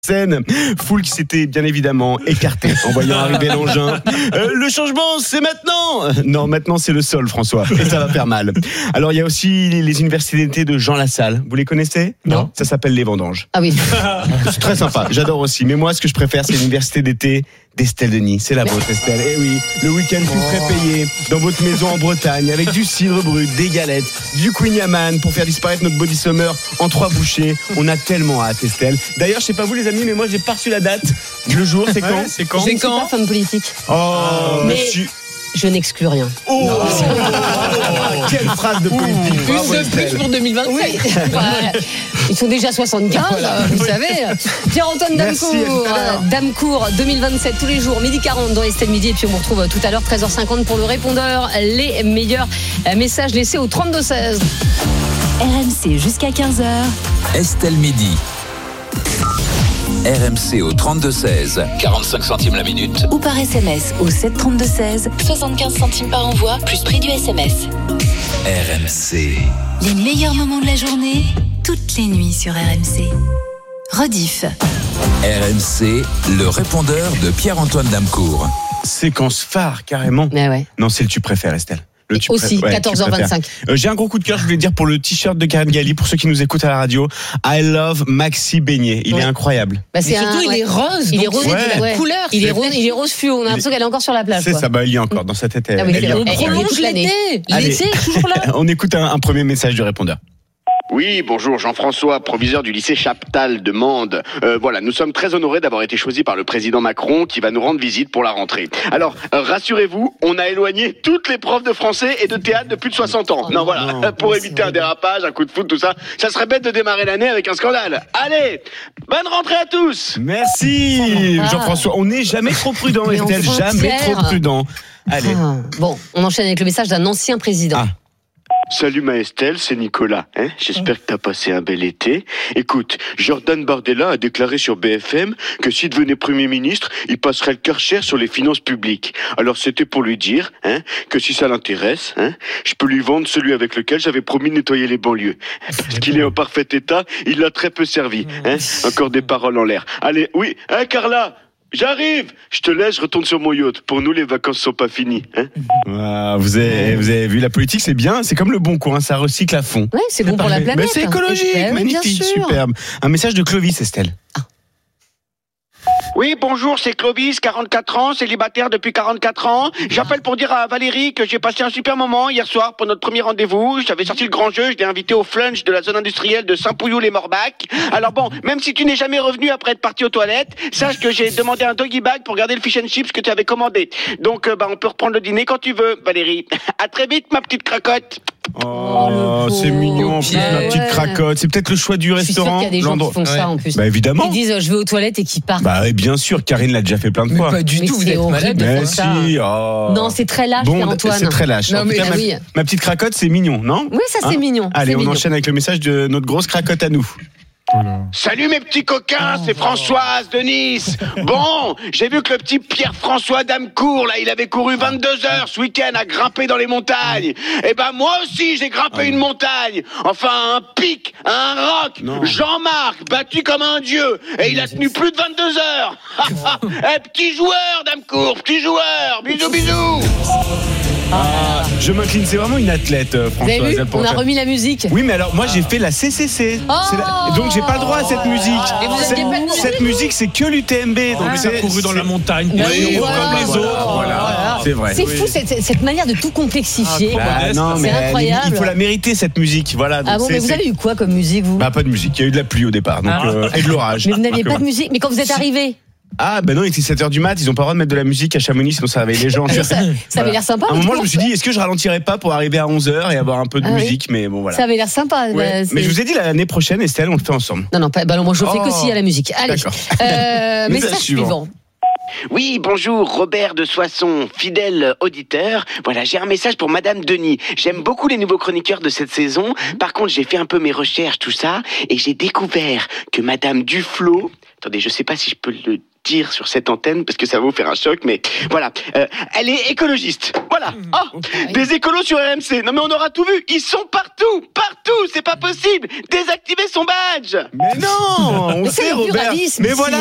Scène, foule qui s'était bien évidemment écartée en voyant arriver l'engin. Le changement, c'est maintenant. Non, maintenant c'est le sol, François, et ça va faire mal. Alors il y a aussi les universités d'été de Jean Lassalle. Vous les connaissez ? Non. Ça s'appelle les Vendanges. Ah oui. C'est très sympa, j'adore aussi. Mais moi, ce que je préfère, c'est l'université d'été d'Estelle Denis. C'est la vôtre, Estelle. Eh oui, le week-end tout frais payé dans votre maison en Bretagne avec du cidre brut, des galettes, du Queen Yaman pour faire disparaître notre body summer en 3 bouchées. On a tellement hâte, Estelle. D'ailleurs, je sais pas vous les amis, mais moi j'ai pas reçu la date. Le jour, c'est quand ? Je ne suis pas femme politique. Oh, mais monsieur. je n'exclus rien. Oh, quelle phrase de politique. Bravo, Une de Estelle. plus pour 2027. Oui. Ils sont déjà 75, vous savez. Pierre-Antoine Merci, Damcourt, à tout à l'heure. Damcourt 2027 tous les jours, 12h40 dans Estelle Midi. Et puis on vous retrouve tout à l'heure, 13h50 pour le répondeur. Les meilleurs messages laissés au 32-16. RMC jusqu'à 15h. Estelle Midi. RMC au 32-16, 45 centimes la minute. Ou par SMS au 732-16. 75 centimes par envoi, plus prix du SMS. RMC. Les meilleurs moments de la journée, toutes les nuits sur RMC. Rediff. RMC, le répondeur de Pierre-Antoine Damcourt. Séquence phare, carrément. Mais ouais. Non, c'est le tu préfères, Estelle. Le tu Aussi, préfères. Ouais, tu 14h25. préfères. J'ai un gros coup de cœur, je voulais dire, pour le t-shirt de Karine Galli, pour ceux qui nous écoutent à la radio. I love Maxi Beignet. Il est incroyable. Bah, Et surtout, il est rose. Il est donc rose, c'est ouais. de la couleur. Il est rose fluo. On a l'impression qu'elle est encore sur la plage. C'est quoi. ça, bah, il y a encore dans sa tête. Ah oui, elle y est c'est On vrai. encore. Elle est prolonge toute l'année. l'été. Allez. L'été est toujours là. On écoute un premier message du répondeur. Oui, bonjour, Jean-François, proviseur du lycée Chaptal de Mende. Voilà, nous sommes très honorés d'avoir été choisis par le président Macron qui va nous rendre visite pour la rentrée. Alors, rassurez-vous, on a éloigné toutes les profs de français et de théâtre de plus de 60 ans. Non, voilà, non, pour éviter un dérapage, un coup de foot, tout ça, ça serait bête de démarrer l'année avec un scandale. Allez, bonne rentrée à tous. Merci, Ah. Jean-François. On n'est jamais trop prudent, Mais Estelle, enfin, jamais Pierre. trop prudent. Allez. Ah. Bon, on enchaîne avec le message d'un ancien président. Ah. Salut ma Estelle, c'est Nicolas. J'espère que t'as passé un bel été. Écoute, Jordan Bardella a déclaré sur BFM que s'il devenait Premier ministre, il passerait le Karcher sur les finances publiques. Alors c'était pour lui dire que si ça l'intéresse, je peux lui vendre celui avec lequel j'avais promis de nettoyer les banlieues. Parce qu'il est en parfait état, il l'a très peu servi. Encore des paroles en l'air. Allez, oui, Carla, j'arrive. Je te laisse, je retourne sur mon yacht. Pour nous, les vacances sont pas finies. Ah, vous avez vu, la politique, c'est bien. C'est comme le bon coin, ça recycle à fond. Ouais, c'est bon pour la planète. Mais c'est écologique, Eh oui, bien magnifique, sûr. superbe. Un message de Clovis, Estelle. Oui, bonjour, c'est Clovis, 44 ans, célibataire depuis 44 ans. J'appelle pour dire à Valérie que j'ai passé un super moment hier soir pour notre premier rendez-vous. J'avais sorti le grand jeu, je l'ai invité au flunch de la zone industrielle de Saint-Pouillou-les-Morbac. Alors bon, même si tu n'es jamais revenu après être parti aux toilettes, sache que j'ai demandé un doggy bag pour garder le fish and chips que tu avais commandé. Donc, on peut reprendre le dîner quand tu veux, Valérie. À très vite, ma petite cracotte. Oh, le c'est pauvre mignon, en plus, Pierre. ma petite cracotte. C'est peut-être le choix du Je suis sûre restaurant. qu'il y a des gens qui font ça en plus. Bah évidemment. Ils disent je vais aux toilettes et qui partent. Bah oui, bien sûr, Karine l'a déjà fait plein de Mais fois. pas du Mais tout, vous c'est êtes horrible malade. de Mais faire ça. si, oh. Non, c'est très lâche, Bon, Pierre-Antoine. c'est très lâche. Non, En tout mais cas, ah oui. ma petite cracotte, c'est mignon, non ? Oui, ça c'est Hein mignon. Allez, c'est on mignon. enchaîne avec le message de notre grosse cracotte à nous. Salut mes petits coquins, c'est Françoise de Nice. Bon, j'ai vu que le petit Pierre-François Damcourt, là, il avait couru 22 heures ce week-end à grimper dans les montagnes. Eh ben moi aussi, j'ai grimpé une montagne. Enfin, un pic, un roc. Non. Jean-Marc, battu comme un dieu. Et il a tenu plus de 22 heures. Eh, petit joueur, Damcourt, petit joueur. Bisous, bisous. Je m'incline, c'est vraiment une athlète, Vous avez Françoise. vu elle pourrait On a faire- remis la musique. Oui, mais alors moi j'ai fait la CCC. Oh Donc j'ai pas le droit à cette musique. Et vous aviez pas de musique Cette musique, c'est que l'UTMB. Donc Mais t'as couru dans la montagne, Bah oui, oui, comme voilà, les voilà, autres. Voilà, c'est vrai. C'est fou cette manière de tout complexifier. Bah, non, C'est mais incroyable. il faut la mériter cette musique. Voilà. Donc Ah bon, mais vous avez eu quoi comme musique, vous Bah pas de musique. Il y a eu de la pluie au départ, donc et de l'orage. Mais vous n'aviez Donc, pas de musique. Mais quand vous êtes arrivé, Ah ben non, il était 7h du mat. Ils ont pas le droit de mettre de la musique à Chamonix, sinon ça réveille les gens. ça avait l'air sympa. À un votre moment, je me course. suis dit, est-ce que je ralentirais pas pour arriver à 11h et avoir un peu de Ah oui. musique, mais bon voilà. Ça avait l'air sympa. Ouais. Bah, c'est- Mais je vous ai dit l'année prochaine, Estelle, on le fait ensemble. Non, bah non, moi je fais Oh. que si à la musique. Allez. D'accord. Message suivant. Oui, bonjour, Robert de Soissons, fidèle auditeur. Voilà, j'ai un message pour Madame Denis. J'aime beaucoup les nouveaux chroniqueurs de cette saison. Par contre, j'ai fait un peu mes recherches, tout ça, et j'ai découvert que Madame Duflo... Attendez, je sais pas si je peux le dire sur cette antenne parce que ça va vous faire un choc, mais voilà. Elle est écologiste. Voilà. Des écolos sur RMC. Non mais on aura tout vu. Ils sont partout. C'est pas possible. Désactivez son badge. Mais non, on Mais c'est sait, le Robert. pluralisme Mais ici. voilà.